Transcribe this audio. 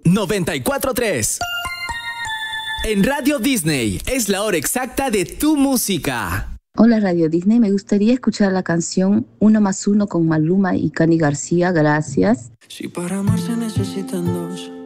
94.3. En Radio Disney es la hora exacta de tu música. Hola Radio Disney, me gustaría escuchar la canción 1+1 con Maluma y Cani García, gracias. Si para amar se necesitan dos,